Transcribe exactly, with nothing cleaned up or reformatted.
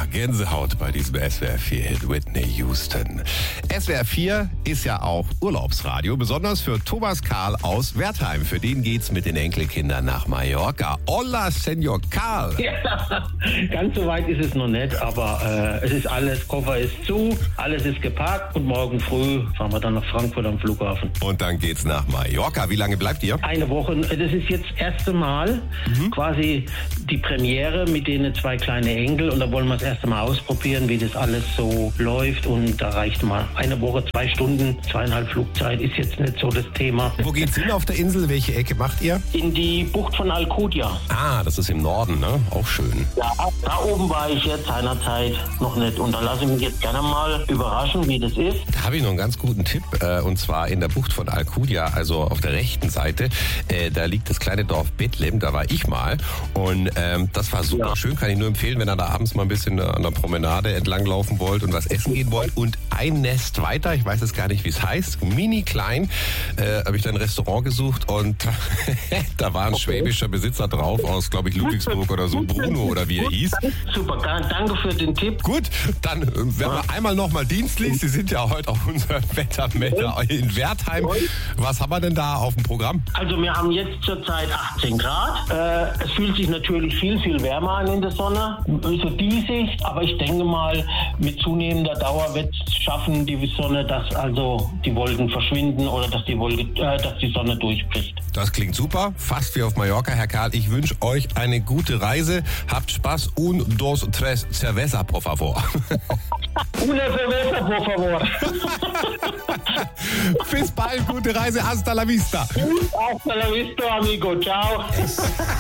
Gänsehaut bei diesem S W R vier Hit Whitney Houston. S W R vier ist ja auch Urlaubsradio, besonders für Thomas Karl aus Wertheim. Für den geht's mit den Enkelkindern nach Mallorca. Hola, Senor Karl. Ja, ganz so weit ist es noch nicht, aber äh, es ist alles, Koffer ist zu, alles ist geparkt und morgen früh fahren wir dann nach Frankfurt am Flughafen. Und dann geht's nach Mallorca. Wie lange bleibt ihr? Eine Woche. Das ist jetzt das erste Mal mhm. quasi die Premiere mit denen zwei kleine Enkel und da wollen wir das erste Mal ausprobieren, wie das alles so läuft und da reicht mal eine Woche, zwei Stunden, zweieinhalb Flugzeit ist jetzt nicht so das Thema. Wo geht's hin auf der Insel? Welche Ecke macht ihr? In die Bucht von Alcudia. Ah, das ist im Norden, ne? Auch schön. Ja, da oben war ich jetzt seinerzeit noch nicht und da lasse ich mich jetzt gerne mal überraschen, wie das ist. Da habe ich noch einen ganz guten Tipp äh, und zwar in der Bucht von Alcudia, also auf der rechten Seite, äh, da liegt das kleine Dorf Bethlehem, da war ich mal und ähm, das war super ja. schön, kann ich nur empfehlen, wenn ihr da abends mal ein bisschen an der Promenade entlang laufen wollt und was essen gehen wollt. Und ein Nest weiter, ich weiß jetzt gar nicht, wie es heißt, mini klein, äh, habe ich da ein Restaurant gesucht und da war ein okay. schwäbischer Besitzer drauf aus, glaube ich, Ludwigsburg oder so, Bruno oder wie er hieß. Super, danke für den Tipp. Gut, dann werden wir einmal nochmal dienstlich. Sie sind ja heute auch unser Wettermeter in Wertheim. Was haben wir denn da auf dem Programm? Also wir haben jetzt zurzeit achtzehn Grad. Äh, es fühlt sich natürlich viel, viel wärmer an in der Sonne. So diesig, aber ich denke mal, mit zunehmender Dauer wird es schaffen, die Sonne, dass also die Wolken verschwinden oder dass die, Wolke, äh, dass die Sonne durchbricht. Das klingt super, fast wie auf Mallorca, Herr Karl. Ich wünsche euch eine gute Reise. Habt Spaß. Un, dos, tres, cerveza, por favor. Una cerveza, por favor. Bis bald, gute Reise. Hasta la vista. Hasta la vista, amigo. Ciao.